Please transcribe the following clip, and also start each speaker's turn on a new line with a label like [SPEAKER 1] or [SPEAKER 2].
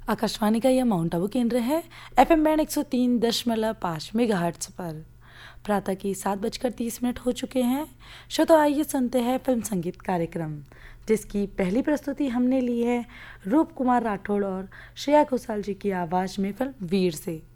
[SPEAKER 1] आकाशवाणी का यह माउंट आबू केंद्र है। FM बैंड 103.5 मेगाहर्ट्ज पर। प्रातः की 7:30 हो चुके हैं। तो आइए सुनते हैं फिल्म संगीत कार्यक्रम, जिसकी पहली प्रस्तुति हमने ली है रूप कुमार राठौड़ और श्रेया घोषाल जी की आवाज़ में फिल्म वीर से।